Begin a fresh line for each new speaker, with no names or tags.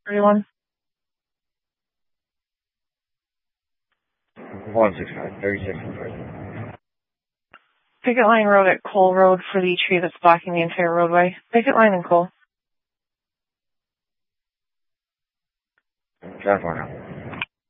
31?
165, 36 in prison.
Picket line road at Cole Road for the tree that's blocking the entire roadway. Picket line and Cole.
California.